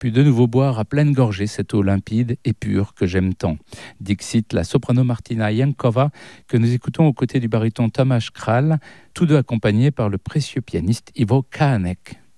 puis de nouveau boire à pleine gorgée cette eau limpide et pure que j'aime tant. Dixit la soprano Martina Yankova, que nous écoutons aux côtés du baryton Tomasz Kral, tous deux accompagnés par le précieux pianiste Ivo Kahanek.